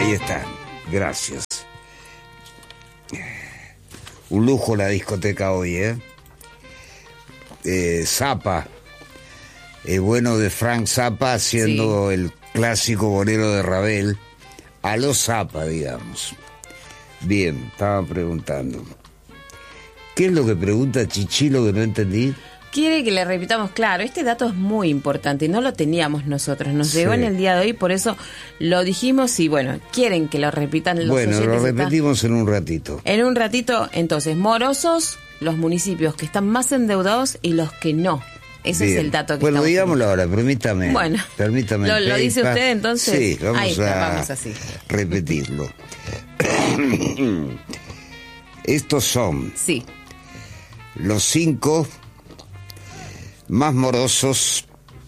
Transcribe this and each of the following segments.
Ahí está, gracias. Un lujo la discoteca hoy, Zappa, el bueno de Frank Zappa haciendo el clásico bolero de Ravel, a los Zappa, digamos. Bien, estaba preguntando. ¿Qué es lo que pregunta Chichilo que no entendí? Quiere que le repitamos, claro, este dato es muy importante, no lo teníamos nosotros, nos llegó en el día de hoy, por eso lo dijimos y bueno, quieren que lo repitan los oyentes. Bueno, lo repetimos en un ratito. En un ratito, entonces, morosos, los municipios que están más endeudados y los que no. Ese Bien. es el dato que bueno, digámoslo ahora, permítame. Bueno, permítame. ¿Lo dice usted entonces? Sí, vamos así. Repetirlo. Estos son los 5 más morosos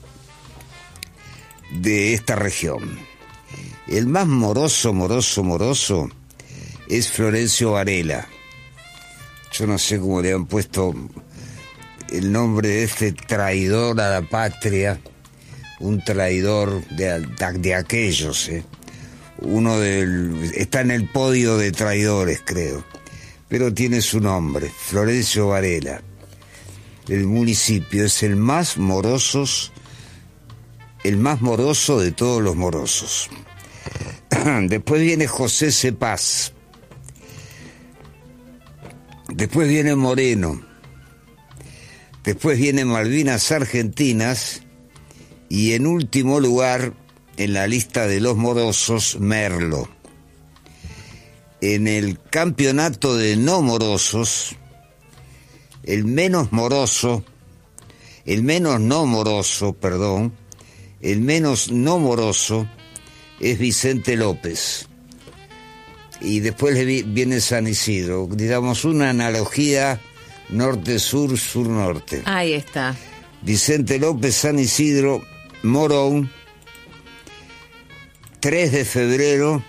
de esta región. El más moroso es Florencio Varela. Yo no sé cómo le han puesto el nombre de este traidor a la patria, un traidor de aquellos, está en el podio de traidores, creo, pero tiene su nombre, Florencio Varela. El municipio es el más moroso de todos los morosos. Después viene José Cepaz. Después viene Moreno. Después viene Malvinas Argentinas. Y en último lugar, en la lista de los morosos, Merlo. En el campeonato de no morosos, el menos no moroso es Vicente López. Y después viene San Isidro, digamos una analogía norte-sur, sur-norte. Ahí está. Vicente López, San Isidro, Morón, 3 de febrero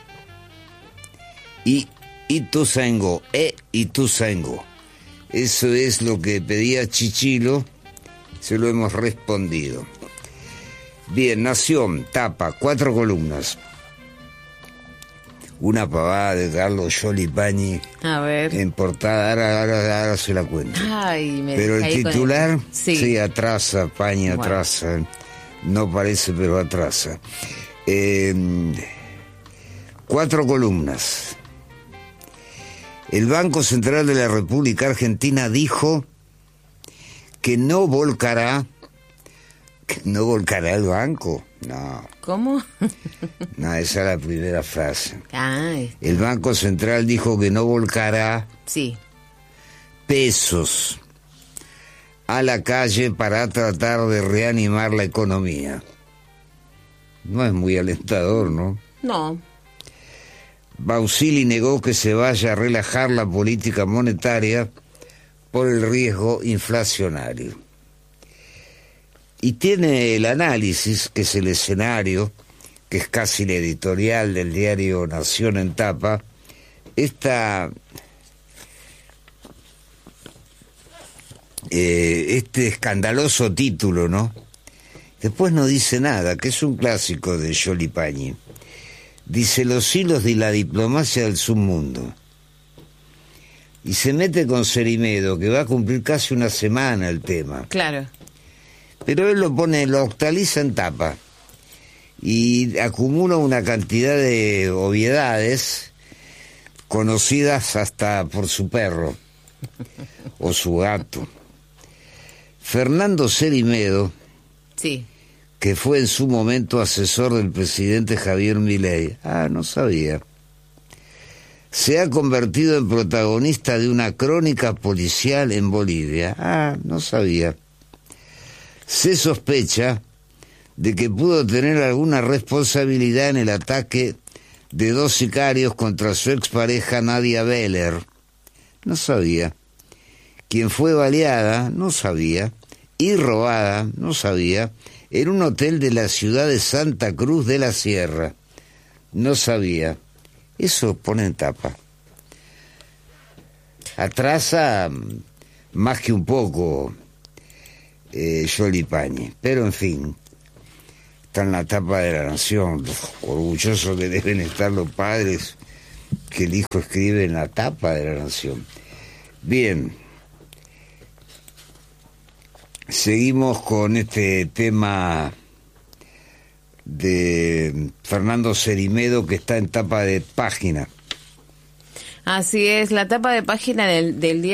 y Ituzaingó, Ituzaingó. Eso es lo que pedía Chichilo, se lo hemos respondido. Bien, Nación, tapa, 4 columnas. Una pavada de Carlos Jolipani. A ver. En portada, ahora se la cuento. Ay, pero el titular, sí, atrasa, Pañi atrasa. No parece, pero atrasa. 4 columnas. El Banco Central de la República Argentina dijo que no volcará el banco. No. ¿Cómo? No, esa es la primera frase. El Banco Central dijo que no volcará pesos a la calle para tratar de reanimar la economía. No es muy alentador, ¿no? No. Bausili negó que se vaya a relajar la política monetaria por el riesgo inflacionario. Y tiene el análisis, que es el escenario, que es casi la editorial del diario Nación en tapa, este escandaloso título, ¿no? Después no dice nada, que es un clásico de Jolipani. Dice: los hilos de la diplomacia del submundo. Y se mete con Cerimedo, que va a cumplir casi una semana el tema. Claro. Pero él lo octaliza en tapa. Y acumula una cantidad de obviedades conocidas hasta por su perro o su gato. Fernando Cerimedo, que fue en su momento asesor del presidente Javier Milei, no sabía, se ha convertido en protagonista de una crónica policial en Bolivia. No sabía. Se sospecha de que pudo tener alguna responsabilidad en el ataque de 2 sicarios contra su expareja Nadia Beller. No sabía. Quien fue baleada, no sabía, y robada, no sabía, en un hotel de la ciudad de Santa Cruz de la Sierra. No sabía. Eso pone en tapa. Atrasa más que un poco Jolipani, pero en fin. está en la tapa de La Nación. Orgullosos que deben estar los padres que el hijo escribe en la tapa de La Nación. Bien, seguimos con este tema de Fernando Cerimedo, que está en tapa de página. Así es, la tapa de página del día